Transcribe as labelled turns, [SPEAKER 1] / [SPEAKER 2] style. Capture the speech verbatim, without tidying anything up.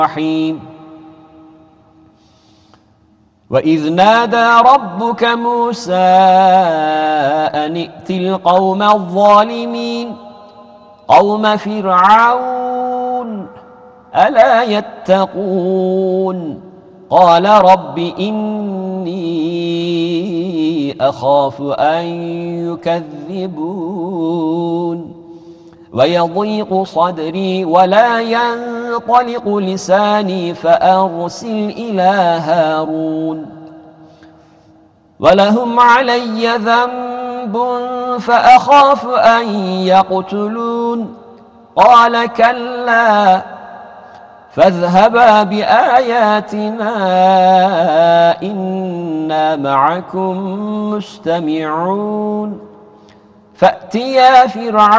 [SPEAKER 1] الرحيم. وإذ نادى ربك موسى أن ائت القوم الظالمين قوم فرعون ألا يتقون قال رب إني أخاف أن يكذبون ويضيق صدري ولا ينطلق لساني فأرسل إلى هارون ولهم علي ذنب فأخاف أن يقتلون قال كلا فاذهبا بآياتنا إنا معكم مستمعون فأتيا فرعون